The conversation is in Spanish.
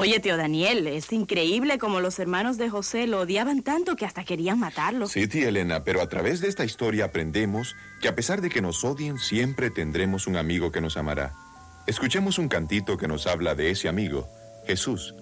Oye, tío Daniel, es increíble cómo los hermanos de José lo odiaban tanto que hasta querían matarlo. Sí, tía Elena, pero a través de esta historia aprendemos que a pesar de que nos odien, siempre tendremos un amigo que nos amará. Escuchemos un cantito que nos habla de ese amigo, Jesús.